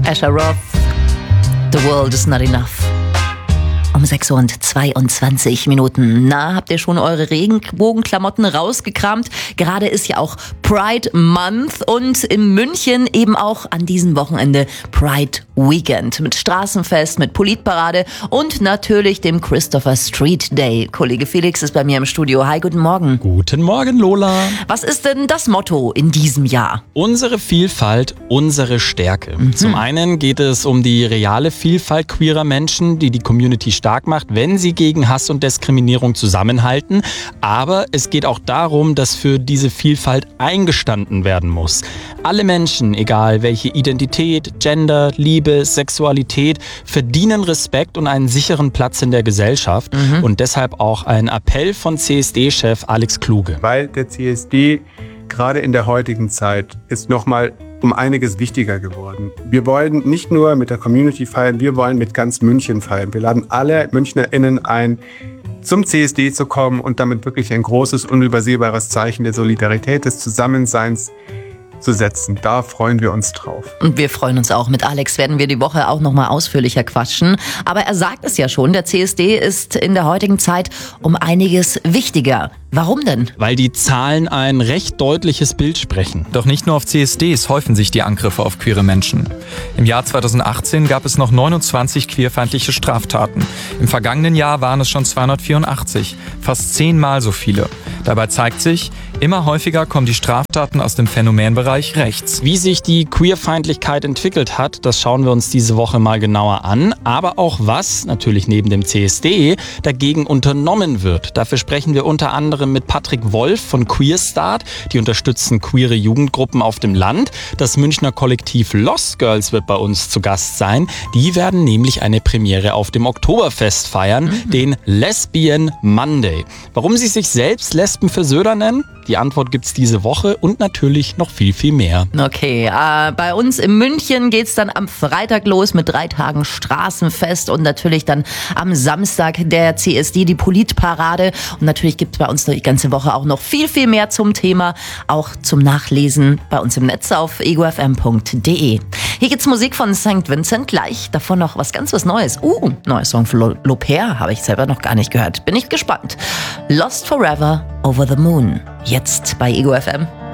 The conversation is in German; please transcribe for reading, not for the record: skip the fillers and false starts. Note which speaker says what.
Speaker 1: Asher Roth, The World is Not Enough. Um 6:22 Minuten. Na, habt ihr schon eure Regenbogenklamotten rausgekramt? Gerade ist ja auch Pride Month und in München eben auch an diesem Wochenende Pride Weekend mit Straßenfest, mit Politparade und natürlich dem Christopher Street Day. Kollege Felix ist bei mir im Studio. Hi, guten Morgen.
Speaker 2: Guten Morgen, Lola.
Speaker 1: Was ist denn das Motto in diesem Jahr?
Speaker 2: Unsere Vielfalt, unsere Stärke. Zum einen geht es um die reale Vielfalt queerer Menschen, die die Community stark macht, wenn sie gegen Hass und Diskriminierung zusammenhalten. Aber es geht auch darum, dass für diese Vielfalt eingestanden werden muss. Alle Menschen, egal welche Identität, Gender, Liebe, Sexualität, verdienen Respekt und einen sicheren Platz in der Gesellschaft. Und deshalb auch ein Appell von CSD-Chef Alex Kluge.
Speaker 3: Weil der CSD gerade in der heutigen Zeit ist nochmal um einiges wichtiger geworden. Wir wollen nicht nur mit der Community feiern, wir wollen mit ganz München feiern. Wir laden alle MünchnerInnen ein, zum CSD zu kommen und damit wirklich ein großes, unübersehbares Zeichen der Solidarität, des Zusammenseins zu setzen. Da freuen wir uns drauf.
Speaker 1: Und wir freuen uns auch. Mit Alex werden wir die Woche auch nochmal ausführlicher quatschen. Aber er sagt es ja schon, der CSD ist in der heutigen Zeit um einiges wichtiger. Warum denn?
Speaker 2: Weil die Zahlen ein recht deutliches Bild sprechen.
Speaker 4: Doch nicht nur auf CSDs häufen sich die Angriffe auf queere Menschen. Im Jahr 2018 gab es noch 29 queerfeindliche Straftaten. Im vergangenen Jahr waren es schon 284, fast 10-mal so viele. Dabei zeigt sich, immer häufiger kommen die Straftaten aus dem Phänomenbereich rechts.
Speaker 2: Wie sich die Queerfeindlichkeit entwickelt hat, das schauen wir uns diese Woche mal genauer an. Aber auch was, natürlich neben dem CSD, dagegen unternommen wird. Dafür sprechen wir unter anderem mit Patrick Wolf von Queerstart. Die unterstützen queere Jugendgruppen auf dem Land. Das Münchner Kollektiv Lost Girls wird bei uns zu Gast sein. Die werden nämlich eine Premiere auf dem Oktoberfest feiern, den Lesbian Monday. Warum sie sich selbst Lesbenversöder nennen? Die Antwort gibt's diese Woche und natürlich noch viel, viel mehr.
Speaker 1: Okay, bei uns in München geht's dann am Freitag los mit 3 Tagen Straßenfest und natürlich dann am Samstag der CSD, die Politparade. Und natürlich gibt's bei uns die ganze Woche auch noch viel, viel mehr zum Thema, auch zum Nachlesen bei uns im Netz auf egofm.de. Hier gibt's Musik von St. Vincent, gleich davon noch was Neues. Neuer Song von Loper, habe ich selber noch gar nicht gehört. Bin ich gespannt. Lost Forever Over the Moon. Jetzt bei Ego FM.